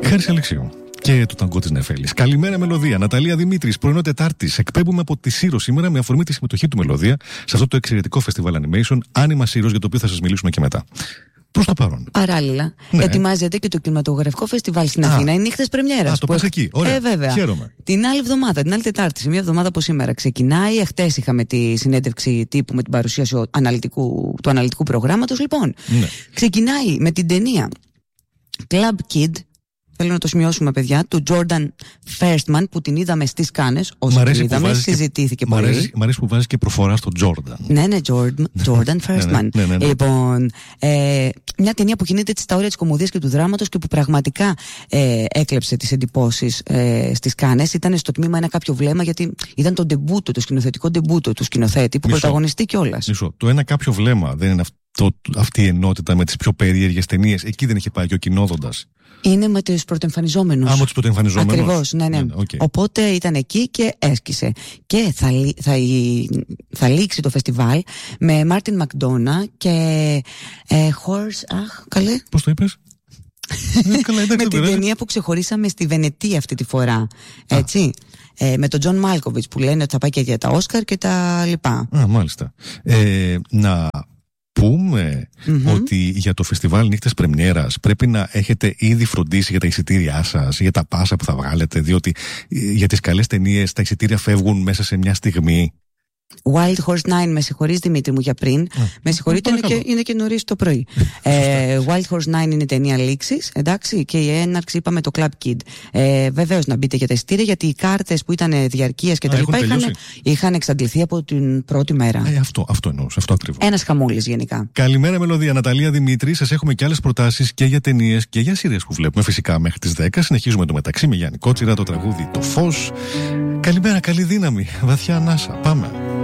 Χάρης Αλεξίου και το ταγκό της Νεφέλης. Καλημέρα Μελωδία. Ναταλία Δημήτρης, πρωινό Τετάρτης. Εκπέμπουμε από τη Σύρο σήμερα με αφορμή τη συμμετοχή του Μελωδία σε αυτό το εξαιρετικό φεστιβάλ animation Anima Σύρος, για το οποίο θα σας μιλήσουμε και μετά. Προς το παρόν. Παράλληλα, ναι, ετοιμάζεται και το κινηματογραφικό φεστιβάλ στην Αθήνα. Είναι νύχτες πρεμιέρας. Το πας εκεί. Ωραία. Βέβαια. Χαίρομαι. Την άλλη εβδομάδα, την άλλη Τετάρτη, σε μια εβδομάδα από σήμερα ξεκινάει. Χτες είχαμε τη συνέντευξη τύπου με την παρουσίαση του αναλυτικού προγράμματος. Λοιπόν, ναι, ξεκινάει με την ταινία Club Kid. Θέλω να το σημειώσουμε, παιδιά, του Jordan Firstman, που την είδαμε στις Κάνες. Όσο την είδαμε, συζητήθηκε πολύ. Μ' αρέσει που βάζει και προφορά στο Jordan. Ναι, Jordan Firstman. Ναι. Λοιπόν, μια ταινία που κινείται στα όρια της κωμωδίας και του δράματος και που πραγματικά έκλεψε τις εντυπώσεις στις Κάνες. Ήταν στο τμήμα ένα κάποιο βλέμμα, γιατί ήταν το σκηνοθετικό ντεμπούτο του σκηνοθέτη που πρωταγωνιστεί κιόλας. Το ένα κάποιο βλέμμα δεν είναι αυτή η ενότητα με τις πιο περίεργες ταινίες? Εκεί δεν είχε πάει και ο Κοινόδοντας? Είναι με τους πρωτοεμφανιζόμενους. Με τους πρωτοεμφανιζόμενους. Ακριβώς, ναι. Okay. Οπότε ήταν εκεί και έσκησε. Και θα λήξει το φεστιβάλ με Μάρτιν Μακντόνα και καλέ. Πώς το είπες? Με την ταινία που ξεχωρίσαμε στη Βενετία αυτή τη φορά. Έτσι. Με τον Τζον Μάλκοβιτς που λένε ότι θα πάει και για τα Όσκαρ και τα λοιπά. Μάλιστα. Να πούμε ότι για το φεστιβάλ Νύχτες Πρεμιέρας πρέπει να έχετε ήδη φροντίσει για τα εισιτήριά σας, για τα πάσα που θα βγάλετε, διότι για τις καλές ταινίες τα εισιτήρια φεύγουν μέσα σε μια στιγμή. Wild Horse 9, με συγχωρείς Δημήτρη μου για πριν. Με συγχωρείτε, είναι και νωρίς το πρωί. Wild Horse 9 είναι η ταινία λήξης, εντάξει, και η έναρξη είπαμε το Club Kid. Βεβαίως να μπείτε για τα εισιτήρια, γιατί οι κάρτες που ήταν διαρκείας και τα λοιπά είχαν εξαντληθεί από την πρώτη μέρα. Αυτό εννοούσα, αυτό ακριβώς. Ένας χαμούλης γενικά. Καλημέρα Μελωδία, Ναταλία Δημήτρη. Σας έχουμε και άλλες προτάσεις και για ταινίες και για σειρές που βλέπουμε φυσικά μέχρι τις 10. Συνεχίζουμε το μεταξύ με Γιάννη Κότσιρα, το τραγούδι Το Φως. Καλημέρα, καλή δύναμη, βαθιά ανάσα. Πάμε.